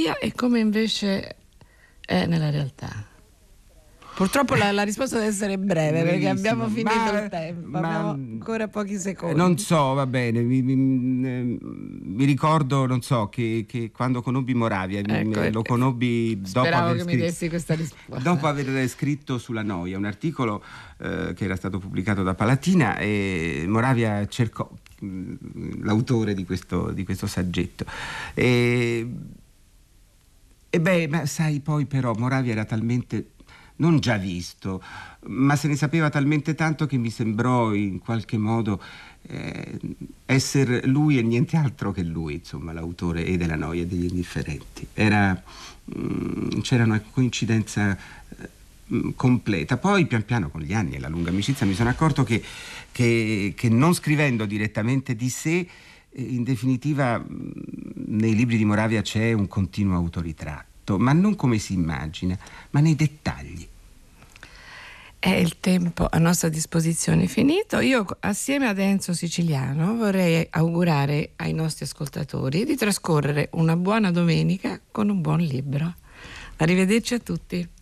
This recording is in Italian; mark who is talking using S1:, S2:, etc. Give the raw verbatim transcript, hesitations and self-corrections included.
S1: fantasia e come invece è nella realtà? Purtroppo la, la risposta deve essere breve,
S2: Brevissimo.
S1: perché abbiamo finito
S2: ma,
S1: il tempo,
S2: ma,
S1: abbiamo ancora pochi secondi.
S2: Non so, va bene, mi, mi, mi ricordo, non so, che, che quando conobbi Moravia,
S1: Ecco,
S2: lo conobbi dopo
S1: speravo
S2: aver
S1: che
S2: scritto,
S1: mi dessi questa risposta.
S2: dopo aver scritto sulla noia, un articolo eh, che era stato pubblicato da Palatina, e Moravia cercò mh, l'autore di questo, di questo saggetto. E, e beh, ma sai, poi però Moravia era talmente... non già visto, ma se ne sapeva talmente tanto che mi sembrò in qualche modo eh, essere lui e niente altro che lui, insomma, l'autore e della noia e degli indifferenti. Era, mh, c'era una coincidenza eh, completa. Poi pian piano con gli anni e la lunga amicizia mi sono accorto che, che, che non scrivendo direttamente di sé, in definitiva mh, nei libri di Moravia c'è un continuo autoritratto, ma non come si immagina, ma nei dettagli.
S1: È il tempo a nostra disposizione finito. Io assieme ad Enzo Siciliano vorrei augurare ai nostri ascoltatori di trascorrere una buona domenica con un buon libro. Arrivederci a tutti.